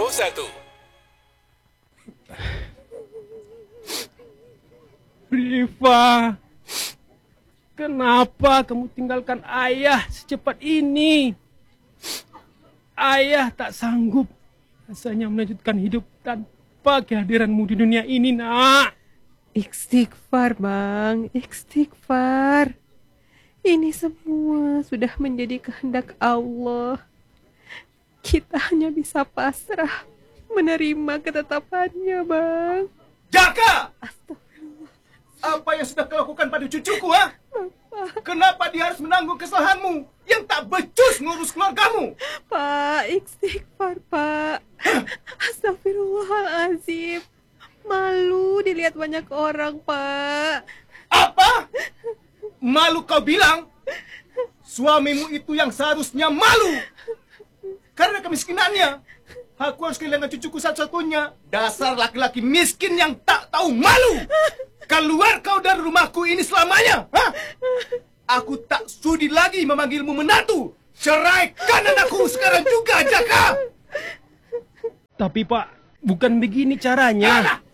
Rifa, kenapa kamu tinggalkan ayah secepat ini? Ayah tak sanggup rasanya melanjutkan hidup tanpa kehadiranmu di dunia ini, nak. Istighfar, Bang. Istighfar. Ini semua sudah menjadi kehendak Allah. Kita hanya bisa pasrah menerima ketetapannya, Bang. Jaka! Apa yang sudah kau lakukan pada cucuku, ha? Kenapa dia harus menanggung kesalahanmu yang tak becus ngurus keluargamu? Pak, istighfar, Pak. Astagfirullahaladzim. Malu dilihat banyak orang, Pak. Apa? Malu kau bilang? Suamimu itu yang seharusnya malu. Karena kemiskinannya, aku harus kehilangan cucuku satu-satunya. Dasar laki-laki miskin yang tak tahu malu. Keluar kau dari rumahku ini selamanya. Ha? Aku tak sudi lagi memanggilmu menantu. Ceraikan anakku sekarang juga, Jaka. Tapi Pak, bukan begini caranya.